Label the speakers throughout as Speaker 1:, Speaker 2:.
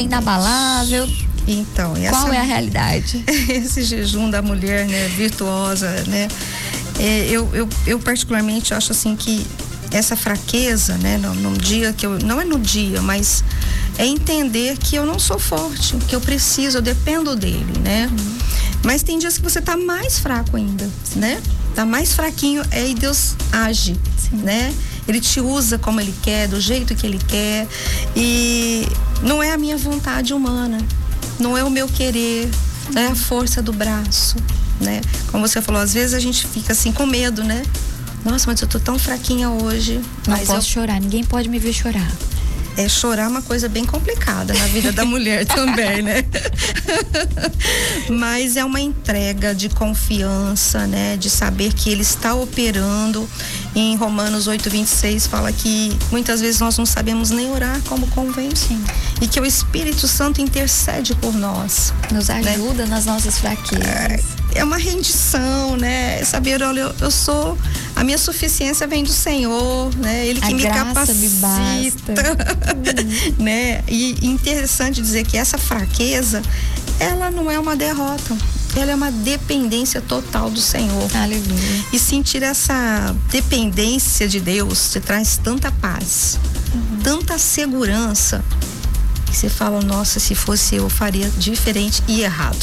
Speaker 1: inabalável.
Speaker 2: Então,
Speaker 1: qual é a realidade?
Speaker 2: Esse jejum da mulher, né, virtuosa, né? Eu particularmente acho assim que essa fraqueza, né, no dia que não é no dia, mas é entender que eu não sou forte, que eu dependo dele, né? Mas tem dias que você tá mais fraco ainda, né? Tá mais fraquinho, aí Deus age, né? Ele te usa como ele quer, do jeito que ele quer, e não é a minha vontade humana, não é o meu querer, é a força do braço, né? Como você falou, às vezes a gente fica assim com medo, né? Nossa, mas eu tô tão fraquinha hoje.
Speaker 1: Não posso chorar, ninguém pode me ver chorar.
Speaker 2: Chorar é uma coisa bem complicada na vida da mulher também, né? Mas é uma entrega de confiança, né? De saber que ele está operando. Em Romanos 8:26 fala que muitas vezes nós não sabemos nem orar como convém. Sim. E que o Espírito Santo intercede por nós.
Speaker 1: Nos ajuda, né? Nas nossas fraquezas.
Speaker 2: É uma rendição, né? Saber, olha, a minha suficiência vem do Senhor, né? Ele que me capacita, né? E interessante dizer que essa fraqueza, ela não é uma derrota, ela é uma dependência total do Senhor.
Speaker 1: Aleluia.
Speaker 2: E sentir essa dependência de Deus te traz tanta paz, tanta segurança, que você fala, nossa, se fosse eu faria diferente e errado.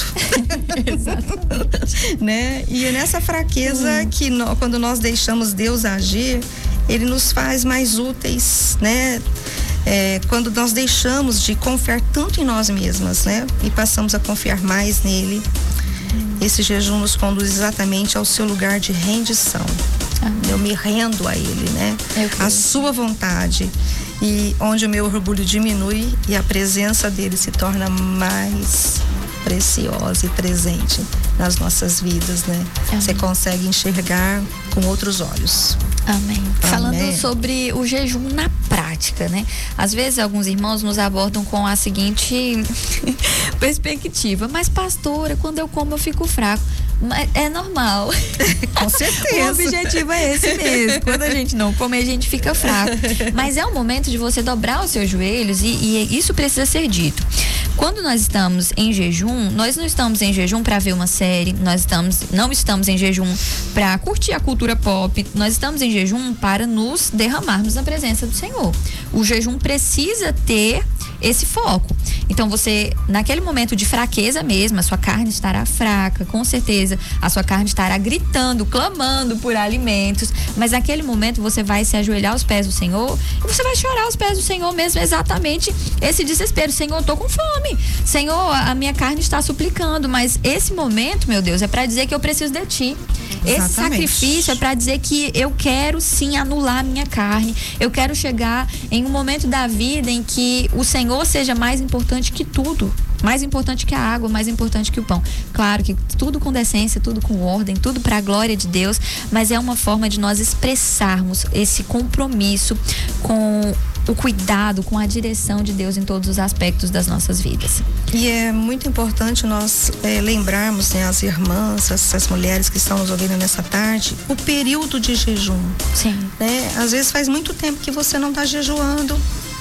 Speaker 2: Exatamente. Né? E é nessa fraqueza que quando nós deixamos Deus agir, ele nos faz mais úteis, né? Quando nós deixamos de confiar tanto em nós mesmas, né? E passamos a confiar mais nele, esse jejum nos conduz exatamente ao seu lugar de rendição. Eu me rendo a ele, né? A sua vontade. E onde o meu orgulho diminui e a presença dele se torna mais preciosa e presente nas nossas vidas, né? Você consegue enxergar com outros olhos.
Speaker 1: Amém. Falando sobre o jejum na prática, né? Às vezes alguns irmãos nos abordam com a seguinte perspectiva: mas pastora, quando eu como eu fico fraco. Mas é normal.
Speaker 2: Com certeza.
Speaker 1: O objetivo é esse mesmo. Quando a gente não come, a gente fica fraco. Mas é o momento de você dobrar os seus joelhos e isso precisa ser dito. Quando nós estamos em jejum, nós não estamos em jejum para ver uma série, não estamos em jejum para curtir a cultura pop, nós estamos em jejum para nos derramarmos na presença do Senhor. O jejum precisa ter esse foco. Então você, naquele momento de fraqueza mesmo, a sua carne estará fraca, com certeza, a sua carne estará gritando, clamando por alimentos, mas naquele momento você vai se ajoelhar aos pés do Senhor e você vai chorar aos pés do Senhor mesmo, exatamente esse desespero: Senhor, eu tô com fome, Senhor, a minha carne está suplicando, mas esse momento, meu Deus, é para dizer que eu preciso de ti. Esse sacrifício é para dizer que eu quero sim anular a minha carne, eu quero chegar em um momento da vida em que o Senhor seja mais importante que tudo, mais importante que a água, mais importante que o pão. Claro que tudo com decência, tudo com ordem, tudo para a glória de Deus, mas é uma forma de nós expressarmos esse compromisso com o cuidado, com a direção de Deus em todos os aspectos das nossas vidas.
Speaker 2: E é muito importante nós lembrarmos, né, as irmãs, essas mulheres que estão nos ouvindo nessa tarde, o período de jejum.
Speaker 1: Sim.
Speaker 2: Né? Às vezes faz muito tempo que você não está jejuando.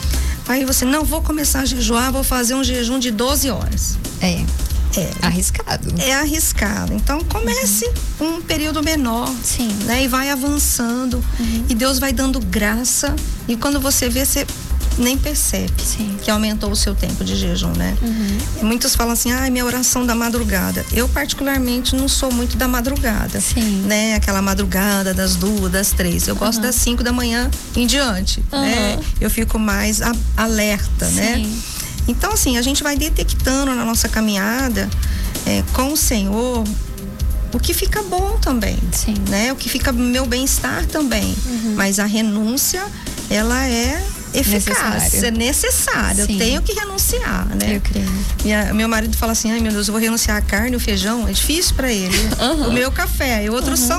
Speaker 2: Aí você, não vou começar a jejuar, vou fazer um jejum de 12 horas.
Speaker 1: É arriscado.
Speaker 2: É arriscado. Então comece um período menor.
Speaker 1: Sim.
Speaker 2: Né? E vai avançando. E Deus vai dando graça. E quando você vê, você nem percebe que aumentou o seu tempo de jejum, né? E muitos falam assim, minha oração da madrugada. Eu particularmente não sou muito da madrugada. Né? Aquela madrugada das 2, das 3. Eu gosto das 5 da manhã em diante. Né? Eu fico mais alerta, né? Então, assim, a gente vai detectando na nossa caminhada com o Senhor o que fica bom também, né? O que fica meu bem-estar também. Mas a renúncia, ela é eficaz, é necessária. Eu tenho que renunciar, né?
Speaker 1: Eu creio.
Speaker 2: Meu marido fala assim, meu Deus, eu vou renunciar à carne, o feijão, é difícil para ele. O meu café, e outros são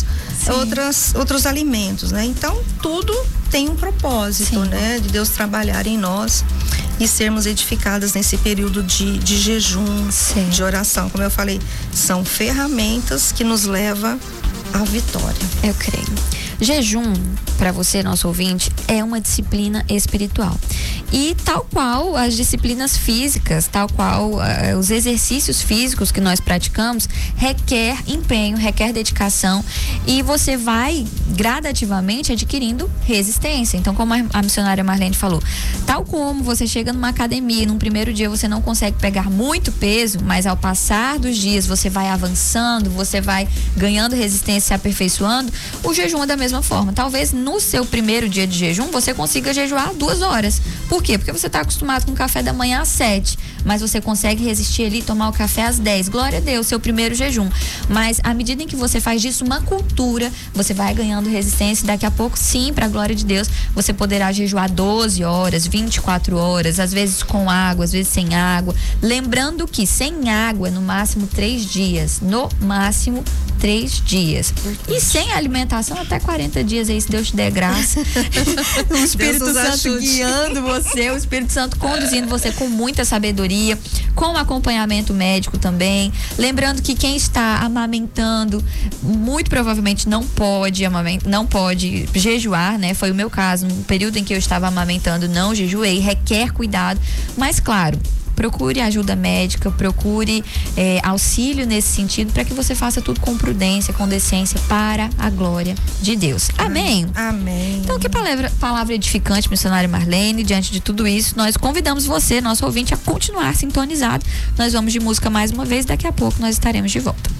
Speaker 2: outros alimentos, né? Então, tudo tem um propósito, né? De Deus trabalhar em nós e sermos edificadas nesse período de jejum, de oração. Como eu falei, são ferramentas que nos levam à vitória.
Speaker 1: Eu creio. Jejum, para você, nosso ouvinte, é uma disciplina espiritual. E tal qual as disciplinas físicas, tal qual os exercícios físicos que nós praticamos, requer empenho, requer dedicação, e você vai gradativamente adquirindo resistência. Então, como a missionária Marlene falou, tal como você chega numa academia e num primeiro dia você não consegue pegar muito peso, mas ao passar dos dias você vai avançando, você vai ganhando resistência, se aperfeiçoando, o jejum é da mesma forma. Talvez no seu primeiro dia de jejum você consiga jejuar 2 horas. Por quê? Porque você está acostumado com o café da manhã às 7, mas você consegue resistir ali e tomar o café às 10. Glória a Deus, seu primeiro jejum. Mas à medida em que você faz disso uma cultura, você vai ganhando resistência e daqui a pouco, sim, para a glória de Deus, você poderá jejuar 12 horas, 24 horas, às vezes com água, às vezes sem água. Lembrando que sem água, no máximo 3 dias. No máximo 3 dias. E sem alimentação, até 40 dias aí, se Deus te der graça. O Espírito Santo guiando você, o Espírito Santo conduzindo você com muita sabedoria, com acompanhamento médico também. Lembrando que quem está amamentando, muito provavelmente não pode jejuar, né? Foi o meu caso, no período em que eu estava amamentando, não jejuei, requer cuidado, mas claro, procure ajuda médica, procure auxílio nesse sentido, para que você faça tudo com prudência, com decência, para a glória de Deus. Amém?
Speaker 2: Amém.
Speaker 1: Então, que palavra edificante, missionária Marlene. Diante de tudo isso, nós convidamos você, nosso ouvinte, a continuar sintonizado. Nós vamos de música mais uma vez, daqui a pouco nós estaremos de volta.